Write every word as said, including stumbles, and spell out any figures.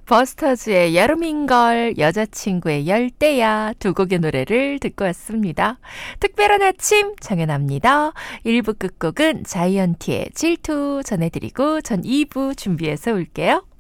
버스터즈의 여름인걸, 여자친구의 열대야 두 곡의 노래를 듣고 왔습니다. 특별한 아침 정연합니다. 일 부 끝곡은 자이언티의 질투 전해드리고 전 이 부 준비해서 올게요.